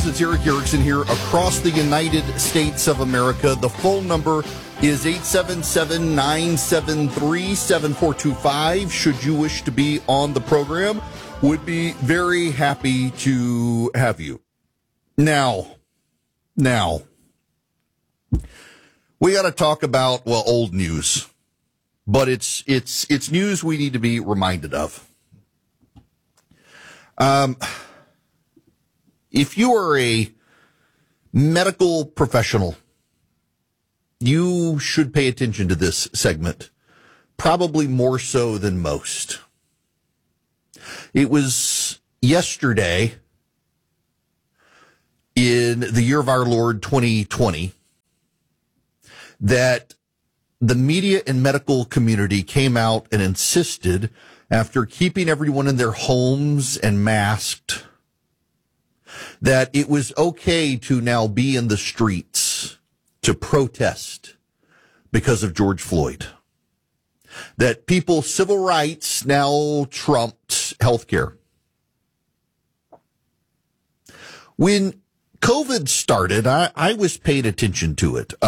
listeners, it's Eric Erickson here across the United States of America. The phone number is 877-973-7425. Should you wish to be on the program, would be very happy to have you. Now, we got to talk about, well, old news, but it's news we need to be reminded of. If you are a medical professional, you should pay attention to this segment, probably more so than most. It was yesterday in the year of our Lord 2020 that the media and medical community came out and insisted, after keeping everyone in their homes and masked, that it was okay to now be in the streets to protest because of George Floyd. That people's civil rights now trumped healthcare. When COVID started, I was paying attention to it.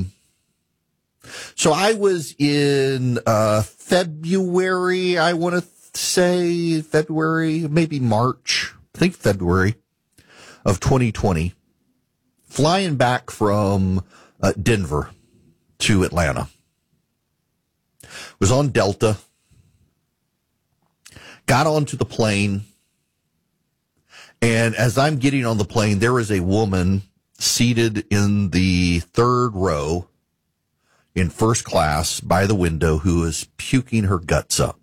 So I was in February, I want to say February, maybe March, I think February of 2020, flying back from Denver to Atlanta. Was on Delta, got onto the plane, and as I'm getting on the plane, there is a woman seated in the third row in first class by the window who is puking her guts up.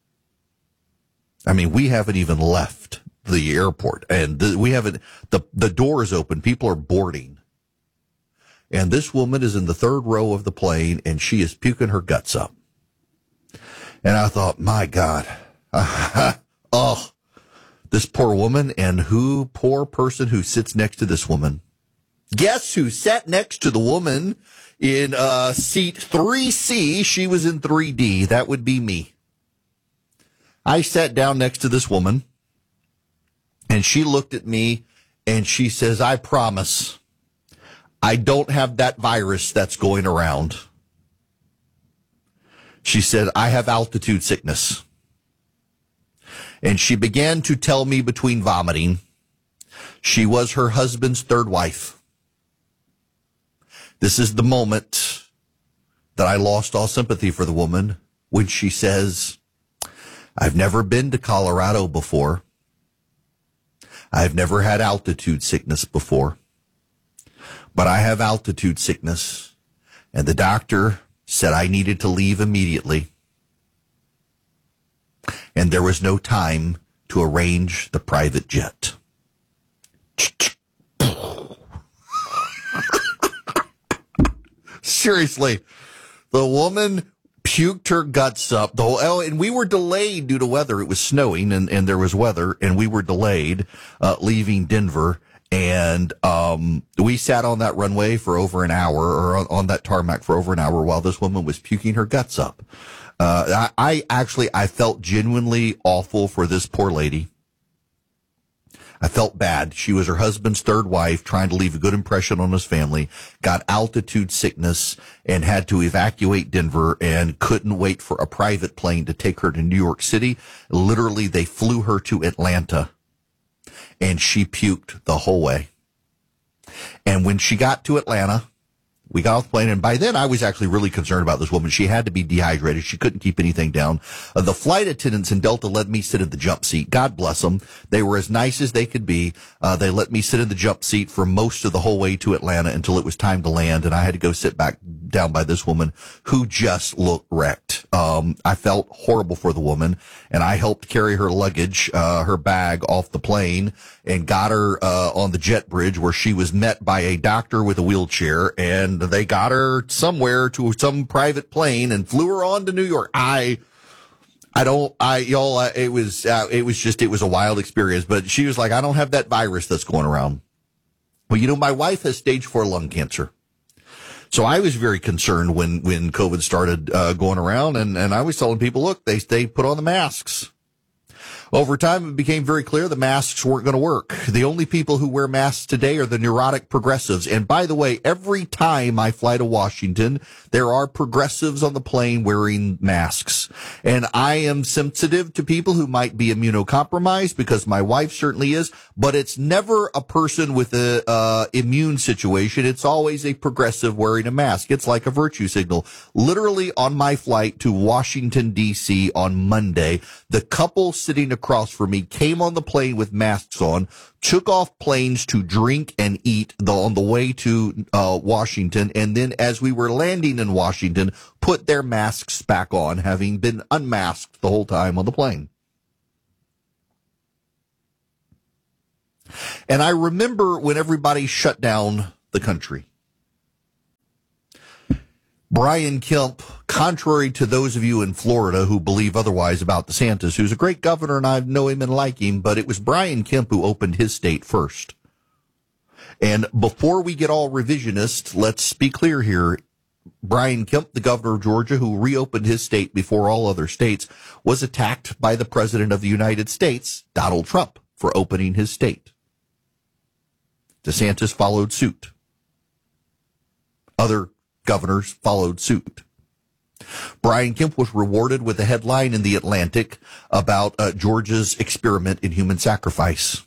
I mean, we haven't even left the airport, and the door is open. People are boarding. And this woman is in the third row of the plane, and she is puking her guts up. And I thought, my God, oh, this poor woman, and poor person who sits next to this woman. Guess who sat next to the woman in seat 3C? She was in 3D. That would be me. I sat down next to this woman, and she looked at me, and she says, I promise I don't have that virus that's going around. She said, I have altitude sickness. And she began to tell me between vomiting, she was her husband's third wife. This is the moment that I lost all sympathy for the woman when she says, I've never been to Colorado before. I've never had altitude sickness before. But I have altitude sickness, and the doctor said I needed to leave immediately. And there was no time to arrange the private jet. Seriously, the woman puked her guts up. And we were delayed due to weather. It was snowing, and there was weather, and we were delayed leaving Denver. And we sat on that runway for over an hour, or on that tarmac for over an hour, while this woman was puking her guts up. I felt genuinely awful for this poor lady. I felt bad. She was her husband's third wife, trying to leave a good impression on his family, got altitude sickness, and had to evacuate Denver, and couldn't wait for a private plane to take her to New York City. Literally, they flew her to Atlanta, and she puked the whole way. And when she got to Atlanta, we got off the plane, and by then I was actually really concerned about this woman. She had to be dehydrated. She couldn't keep anything down. The flight attendants in Delta let me sit in the jump seat. God bless them. They were as nice as they could be. They let me sit in the jump seat for most of the whole way to Atlanta until it was time to land, and I had to go sit back down by this woman who just looked wrecked. I felt horrible for the woman, and I helped carry her luggage, her bag, off the plane, and got her on the jet bridge, where she was met by a doctor with a wheelchair, and they got her somewhere to some private plane and flew her on to New York. It was a wild experience, but she was like, I don't have that virus that's going around. Well, my wife has stage 4 lung cancer. So I was very concerned when COVID started going around, and I was telling people, look, they put on the masks. Over time, it became very clear the masks weren't going to work. The only people who wear masks today are the neurotic progressives. And by the way, every time I fly to Washington, there are progressives on the plane wearing masks. And I am sensitive to people who might be immunocompromised, because my wife certainly is, but it's never a person with a immune situation. It's always a progressive wearing a mask. It's like a virtue signal. Literally on my flight to Washington, D.C. on Monday, the couple sitting across from me came on the plane with masks on, took off planes to drink and eat on the way to Washington, and then as we were landing in Washington, put their masks back on, having been unmasked the whole time on the plane. And I remember when everybody shut down the country. Brian Kemp, contrary to those of you in Florida who believe otherwise about DeSantis, who's a great governor and I know him and like him, but it was Brian Kemp who opened his state first. And before we get all revisionist, let's be clear here. Brian Kemp, the governor of Georgia, who reopened his state before all other states, was attacked by the president of the United States, Donald Trump, for opening his state. DeSantis followed suit. Other governors followed suit. Brian Kemp was rewarded with a headline in The Atlantic about Georgia's experiment in human sacrifice.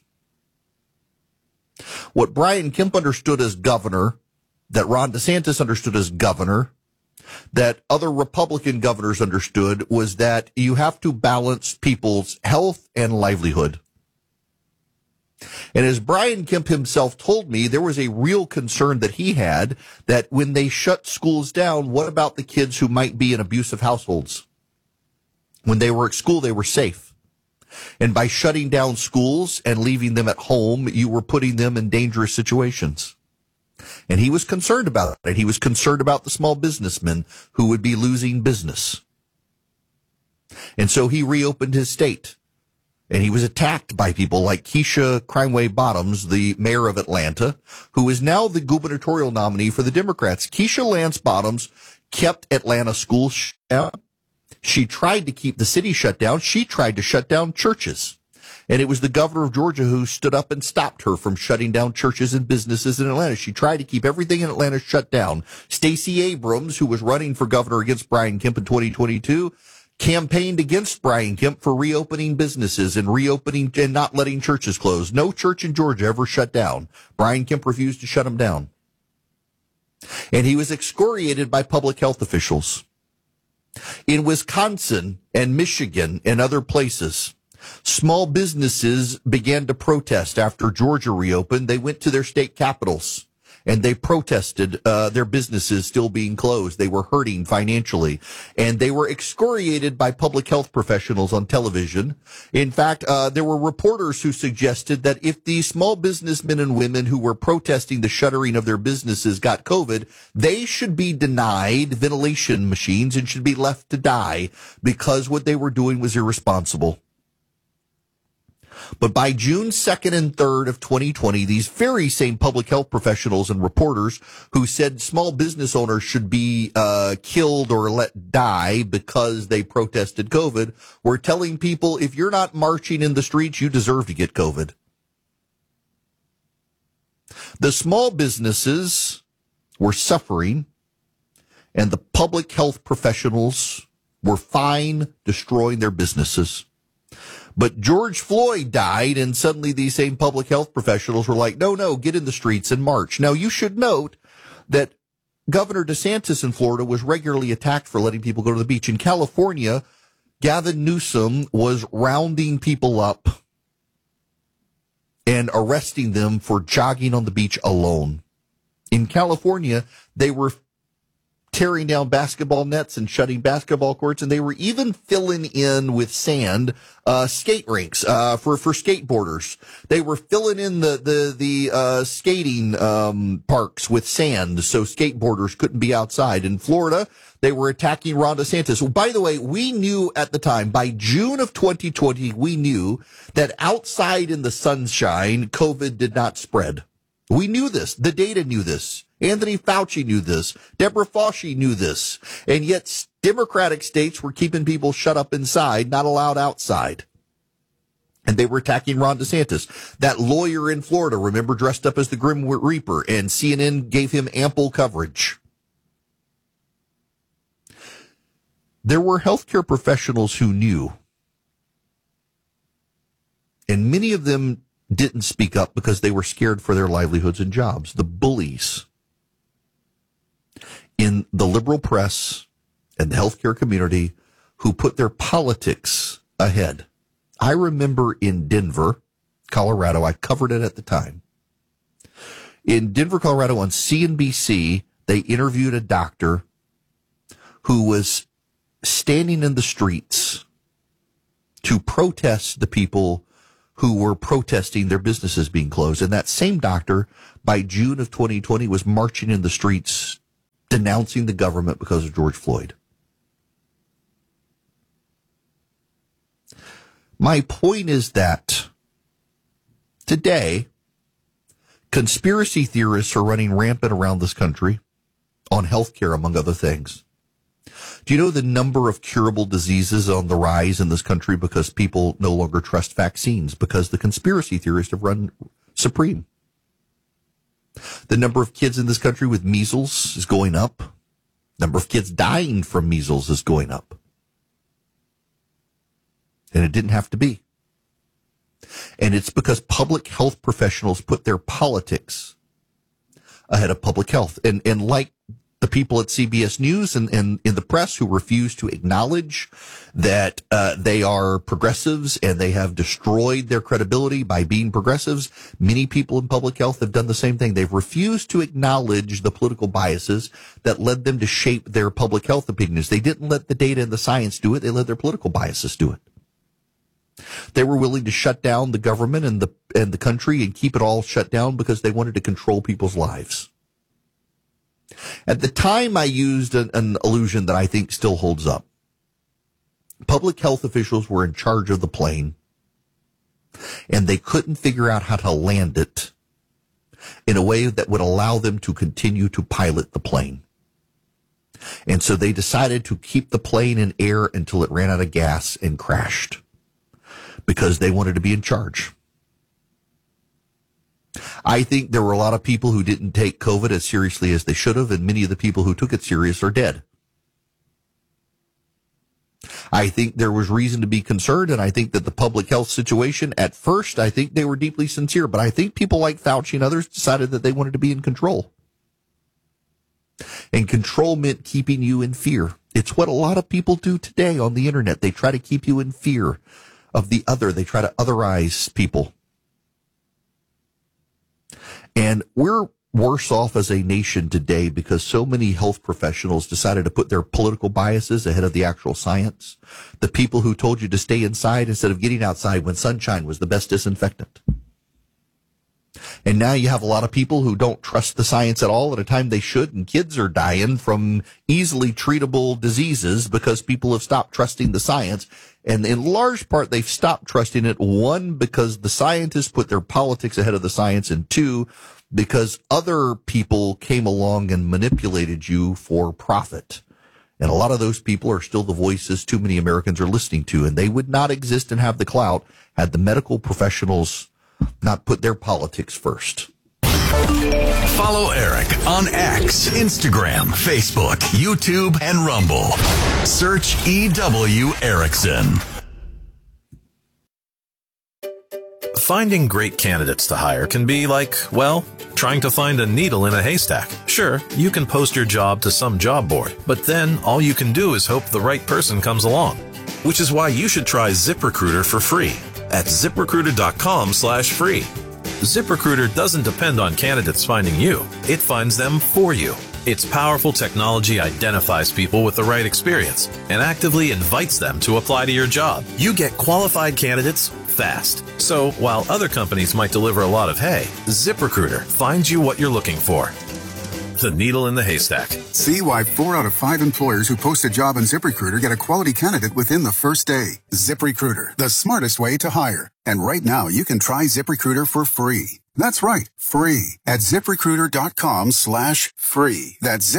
What Brian Kemp understood as governor, that Ron DeSantis understood as governor, that other Republican governors understood, was that you have to balance people's health and livelihood. And as Brian Kemp himself told me, there was a real concern that he had that when they shut schools down, what about the kids who might be in abusive households? When they were at school, they were safe. And by shutting down schools and leaving them at home, you were putting them in dangerous situations. And he was concerned about it. He was concerned about the small businessmen who would be losing business. And so he reopened his state. And he was attacked by people like Keisha Crimeway Bottoms, the mayor of Atlanta, who is now the gubernatorial nominee for the Democrats. Keisha Lance Bottoms kept Atlanta schools shut down. She tried to keep the city shut down. She tried to shut down churches. And it was the governor of Georgia who stood up and stopped her from shutting down churches and businesses in Atlanta. She tried to keep everything in Atlanta shut down. Stacey Abrams, who was running for governor against Brian Kemp in 2022, campaigned against Brian Kemp for reopening businesses and reopening and not letting churches close. No church in Georgia ever shut down. Brian Kemp refused to shut them down. And he was excoriated by public health officials. In Wisconsin and Michigan and other places, small businesses began to protest after Georgia reopened. They went to their state capitals and they protested their businesses still being closed. They were hurting financially, and they were excoriated by public health professionals on television. In fact, there were reporters who suggested that if these small businessmen and women who were protesting the shuttering of their businesses got COVID, they should be denied ventilation machines and should be left to die because what they were doing was irresponsible. But by June 2nd and 3rd of 2020, these very same public health professionals and reporters who said small business owners should be killed or let die because they protested COVID were telling people, if you're not marching in the streets, you deserve to get COVID. The small businesses were suffering, and the public health professionals were fine destroying their businesses. But George Floyd died, and suddenly these same public health professionals were like, no, get in the streets and march. Now, you should note that Governor DeSantis in Florida was regularly attacked for letting people go to the beach. In California, Gavin Newsom was rounding people up and arresting them for jogging on the beach alone. In California, they were tearing down basketball nets and shutting basketball courts, and they were even filling in with sand skate rinks for skateboarders. They were filling in the skating parks with sand so skateboarders couldn't be outside. In Florida, they were attacking Ron DeSantis. By the way, we knew at the time, by June of 2020, we knew that outside in the sunshine, COVID did not spread. We knew this. The data knew this. Anthony Fauci knew this. Deborah Fauci knew this. And yet Democratic states were keeping people shut up inside, not allowed outside. And they were attacking Ron DeSantis. That lawyer in Florida, remember, dressed up as the Grim Reaper, and CNN gave him ample coverage. There were healthcare professionals who knew, and many of them didn't speak up because they were scared for their livelihoods and jobs. The bullies in the liberal press and the healthcare community who put their politics ahead. I remember in Denver, Colorado, I covered it at the time. In Denver, Colorado, on CNBC, they interviewed a doctor who was standing in the streets to protest the people who were protesting their businesses being closed. And that same doctor, by June of 2020, was marching in the streets denouncing the government because of George Floyd. My point is that today, conspiracy theorists are running rampant around this country on healthcare, among other things. Do you know the number of curable diseases on the rise in this country because people no longer trust vaccines, because the conspiracy theorists have run supreme? The number of kids in this country with measles is going up. The number of kids dying from measles is going up. And it didn't have to be. And it's because public health professionals put their politics ahead of public health. And like the people at CBS News and in the press who refuse to acknowledge that they are progressives and they have destroyed their credibility by being progressives, many people in public health have done the same thing. They've refused to acknowledge the political biases that led them to shape their public health opinions. They didn't let the data and the science do it. They let their political biases do it. They were willing to shut down the government and the country and keep it all shut down because they wanted to control people's lives. At the time, I used an illusion that I think still holds up. Public health officials were in charge of the plane, and they couldn't figure out how to land it in a way that would allow them to continue to pilot the plane. And so they decided to keep the plane in air until it ran out of gas and crashed, because they wanted to be in charge. I think there were a lot of people who didn't take COVID as seriously as they should have, and many of the people who took it serious are dead. I think there was reason to be concerned, and I think that the public health situation, at first, I think they were deeply sincere, but I think people like Fauci and others decided that they wanted to be in control. And control meant keeping you in fear. It's what a lot of people do today on the internet. They try to keep you in fear of the other. They try to otherize people. And we're worse off as a nation today because so many health professionals decided to put their political biases ahead of the actual science. The people who told you to stay inside instead of getting outside when sunshine was the best disinfectant. And now you have a lot of people who don't trust the science at all at a time they should, and kids are dying from easily treatable diseases because people have stopped trusting the science. And in large part, they've stopped trusting it, one, because the scientists put their politics ahead of the science, and two, because other people came along and manipulated you for profit. And a lot of those people are still the voices too many Americans are listening to, and they would not exist and have the clout had the medical professionals not put their politics first. Follow Eric on X, Instagram, Facebook, YouTube, and Rumble. Search EW Erickson. Finding great candidates to hire can be like, well, trying to find a needle in a haystack. Sure, you can post your job to some job board, but then all you can do is hope the right person comes along. Which is why you should try ZipRecruiter for free at ZipRecruiter.com/free. ZipRecruiter doesn't depend on candidates finding you. It finds them for you. Its powerful technology identifies people with the right experience and actively invites them to apply to your job. You get qualified candidates fast. So while other companies might deliver a lot of hay, ZipRecruiter finds you what you're looking for. The needle in the haystack. See why 4 out of 5 employers who post a job on ZipRecruiter get a quality candidate within the first day. ZipRecruiter, the smartest way to hire. And right now, you can try ZipRecruiter for free. That's right, free at ZipRecruiter.com/free. That's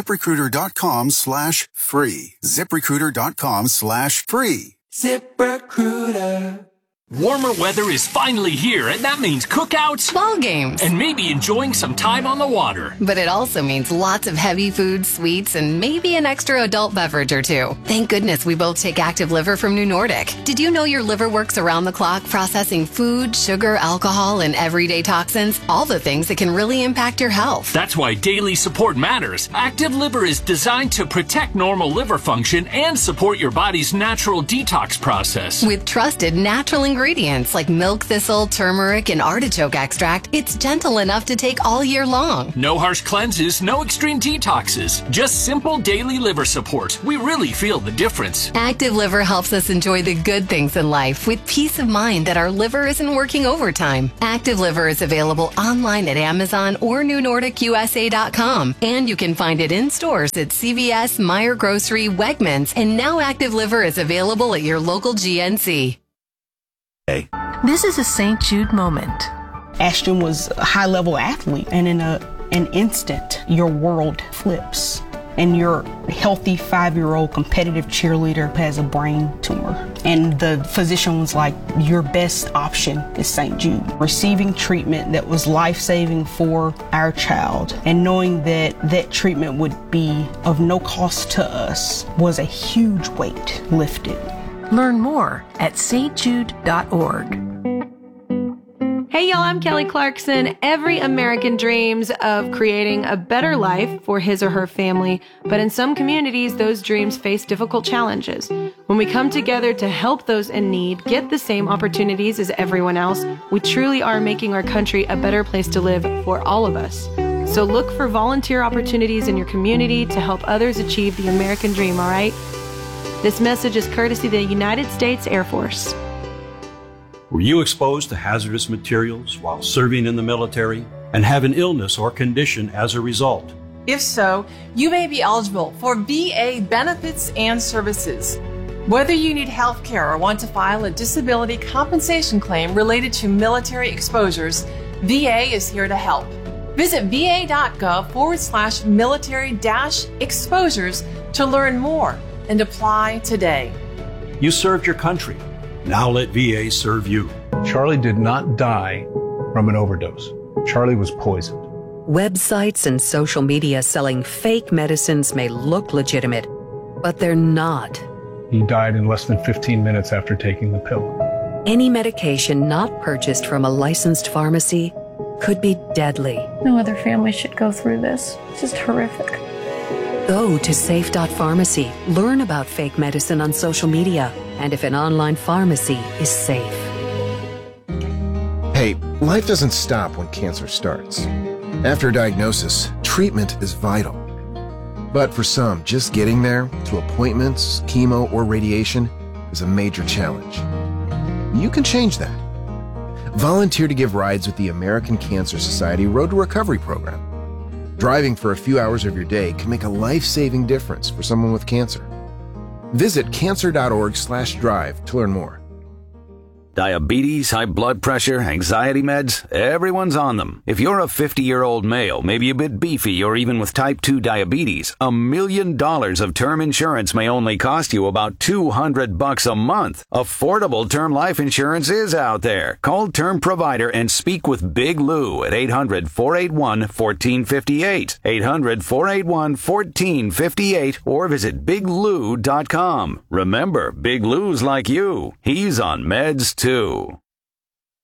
ZipRecruiter.com/free. ZipRecruiter.com/free. ZipRecruiter. Warmer weather is finally here, and that means cookouts, ball games, and maybe enjoying some time on the water. But it also means lots of heavy food, sweets, and maybe an extra adult beverage or two. Thank goodness we both take Active Liver from New Nordic. Did you know your liver works around the clock processing food, sugar, alcohol, and everyday toxins? All the things that can really impact your health. That's why daily support matters. Active Liver is designed to protect normal liver function and support your body's natural detox process. With trusted natural ingredients like milk thistle, turmeric, and artichoke extract, it's gentle enough to take all year long. No harsh cleanses, no extreme detoxes, just simple daily liver support. We really feel the difference. Active Liver helps us enjoy the good things in life with peace of mind that our liver isn't working overtime. Active Liver is available online at Amazon or NewNordicUSA.com, and you can find it in stores at CVS, Meijer Grocery, Wegmans, and now Active Liver is available at your local GNC. Hey. This is a St. Jude moment. Ashton was a high-level athlete, and in an instant, your world flips. And your healthy 5-year-old competitive cheerleader has a brain tumor. And the physician was like, your best option is St. Jude. Receiving treatment that was life-saving for our child and knowing that that treatment would be of no cost to us was a huge weight lifted. Learn more at stjude.org. Hey y'all, I'm Kelly Clarkson. Every American dreams of creating a better life for his or her family, but in some communities, those dreams face difficult challenges. When we come together to help those in need get the same opportunities as everyone else, we truly are making our country a better place to live for all of us. So look for volunteer opportunities in your community to help others achieve the American dream, all right? This message is courtesy of the United States Air Force. Were you exposed to hazardous materials while serving in the military and have an illness or condition as a result? If so, you may be eligible for VA benefits and services. Whether you need health care or want to file a disability compensation claim related to military exposures, VA is here to help. Visit va.gov/military-exposures to learn more and apply today. You served your country. Now let VA serve you. Charlie did not die from an overdose. Charlie was poisoned. Websites and social media selling fake medicines may look legitimate, but they're not. He died in less than 15 minutes after taking the pill. Any medication not purchased from a licensed pharmacy could be deadly. No other family should go through this. It's just horrific. Go to safe.pharmacy. Learn about fake medicine on social media and if an online pharmacy is safe. Hey, life doesn't stop when cancer starts. After diagnosis, treatment is vital. But for some, just getting there, to appointments, chemo, or radiation, is a major challenge. You can change that. Volunteer to give rides with the American Cancer Society Road to Recovery program. Driving for a few hours of your day can make a life-saving difference for someone with cancer. Visit cancer.org/drive to learn more. Diabetes, high blood pressure, anxiety meds, everyone's on them. If you're a 50-year-old male, maybe a bit beefy, or even with type 2 diabetes, $1 million of term insurance may only cost you about $200 a month. Affordable term life insurance is out there. Call Term Provider and speak with Big Lou at 800-481-1458. 800-481-1458 or visit biglou.com. Remember, Big Lou's like you. He's on meds too.